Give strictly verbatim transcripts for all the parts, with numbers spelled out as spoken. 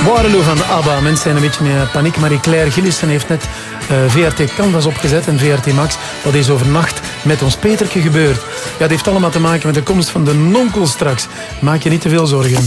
Waterloo van ABBA. Mensen zijn een beetje in paniek. Marie-Claire Gillissen heeft net uh, V R T Canvas opgezet en V R T Max. Wat is overnacht met ons Peterke gebeurd? Ja, het heeft allemaal te maken met de komst van de nonkel straks. Maak je niet te veel zorgen.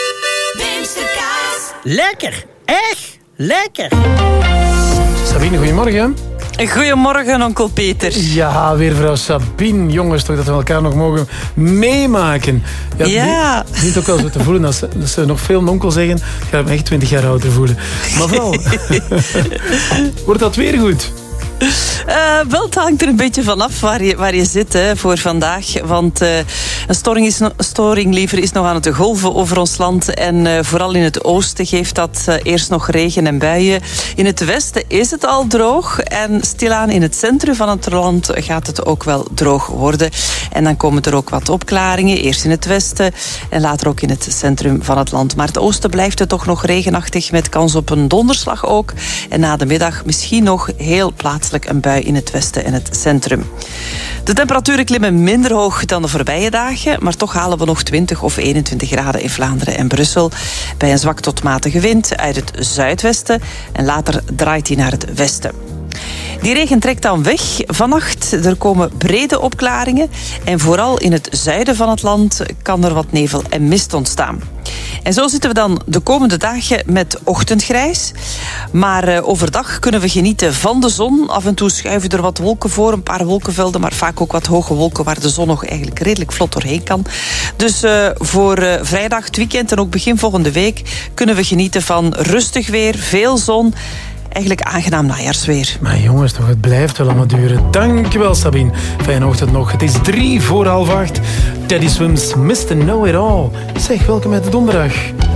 Lekker, echt lekker. Sabine, goedemorgen. Goedemorgen, onkel Peter. Ja, weer vrouw Sabine. Jongens, toch dat we elkaar nog mogen meemaken. Ja, ja. Het begint ook wel zo te voelen. Als ze, als ze nog veel nonkel zeggen, ga ik me echt twintig jaar ouder voelen. Maar vooral, wordt dat weer goed? Uh, wel, het hangt er een beetje vanaf waar je, waar je zit hè, voor vandaag. Want uh, een storing, is, storing liever is nog aan het golven over ons land. En uh, vooral in het oosten geeft dat uh, eerst nog regen en buien. In het westen is het al droog. En stilaan in het centrum van het land gaat het ook wel droog worden. En dan komen er ook wat opklaringen. Eerst in het westen en later ook in het centrum van het land. Maar het oosten blijft het toch nog regenachtig met kans op een donderslag ook. En na de middag misschien nog heel plaatselijk een bui in het westen en het centrum. De temperaturen klimmen minder hoog dan de voorbije dagen, maar toch halen we nog twintig of eenentwintig graden in Vlaanderen en Brussel. Bij een zwak tot matige wind uit het zuidwesten en later draait hij naar het westen. Die regen trekt dan weg vannacht. Er komen brede opklaringen en vooral in het zuiden van het land kan er wat nevel en mist ontstaan. En zo zitten we dan de komende dagen met ochtendgrijs. Maar uh, overdag kunnen we genieten van de zon. Af en toe schuiven er wat wolken voor, een paar wolkenvelden, maar vaak ook wat hoge wolken waar de zon nog eigenlijk redelijk vlot doorheen kan. Dus uh, voor uh, vrijdag, het weekend en ook begin volgende week kunnen we genieten van rustig weer, veel zon. Eigenlijk aangenaam najaarsweer. Maar jongens, toch, het blijft wel allemaal duren. Dankjewel, Sabine. Fijne ochtend nog. Het is drie voor half acht. Teddy Swims, mister Know It All. Zeg, welkom uit de donderdag.